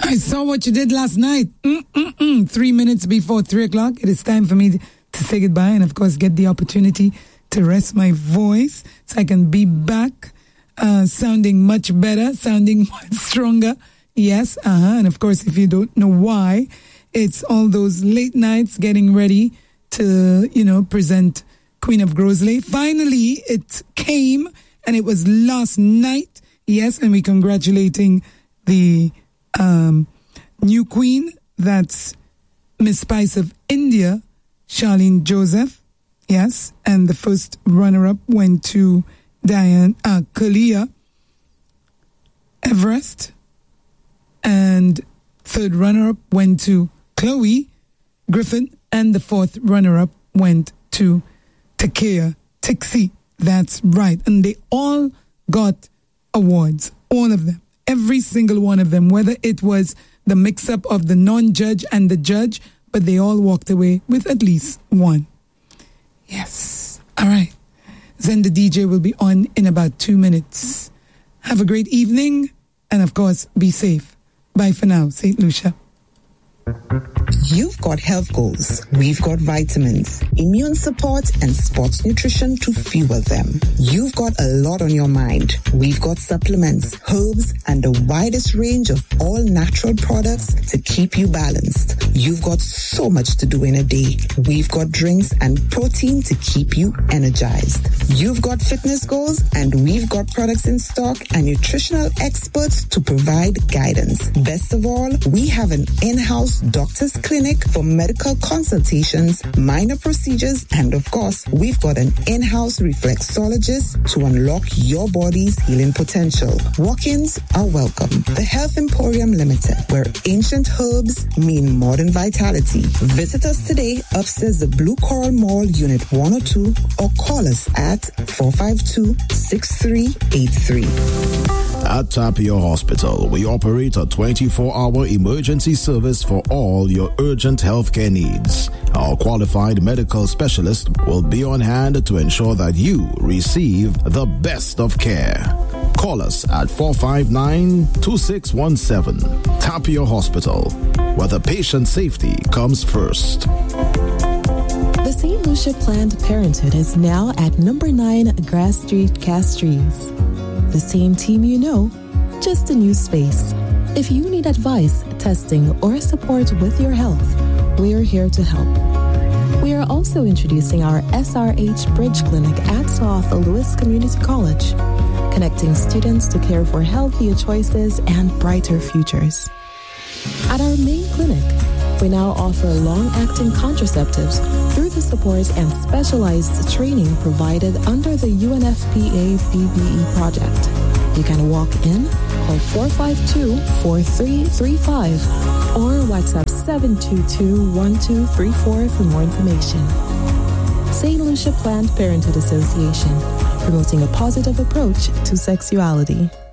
I saw what you did last night. 3 minutes before 3 o'clock. It is time for me to say goodbye and, of course, get the opportunity to rest my voice so I can be back sounding much better, sounding much stronger. Yes, and, of course, if you don't know why, it's all those late nights getting ready to, present Queen of Grosley. Finally, it came, and it was last night. Yes, and we're congratulating the new queen. That's Miss Spice of India, Charlene Joseph. Yes, and the first runner-up went to Kalia Everest, and third runner-up went to Chloe Griffin, and the fourth runner-up went to Takea Tixi. That's right, and they all got awards, all of them, every single one of them, whether it was the mix-up of the non-judge and the judge, but they all walked away with at least one. Yes. All right. Zen the DJ will be on in about 2 minutes. Have a great evening, and of course, be safe. Bye for now, St. Lucia. You've got health goals. We've got vitamins, immune support, and sports nutrition to fuel them. You've got a lot on your mind. We've got supplements, herbs, and the widest range of all natural products to keep you balanced. You've got so much to do in a day. We've got drinks and protein to keep you energized. You've got fitness goals, and we've got products in stock and nutritional experts to provide guidance. Best of all, we have an in-house doctor's clinic for medical consultations, minor procedures, and of course, we've got an in-house reflexologist to unlock your body's healing potential. Walk-ins are welcome. The Health Emporium Limited, where ancient herbs mean modern vitality. Visit us today upstairs the Blue Coral Mall, Unit 102, or call us at 452-6383. At Tapio Hospital, we operate a 24-hour emergency service for all your urgent healthcare needs. Our qualified medical specialist will be on hand to ensure that you receive the best of care. Call us at 459-2617. Tapio Hospital, where the patient safety comes first. The St. Lucia Planned Parenthood is now at number 9 Grass Street, Castries. The same team you know, just a new space. If you need advice, testing, or support with your health, we are here to help. We are also introducing our SRH Bridge Clinic at South Lewis Community College, connecting students to care for healthier choices and brighter futures. At our main clinic, we now offer long-acting contraceptives through the support and specialized training provided under the UNFPA BBE project. You can walk in, call 452-4335, or WhatsApp 722-1234 for more information. St. Lucia Planned Parenthood Association, promoting a positive approach to sexuality.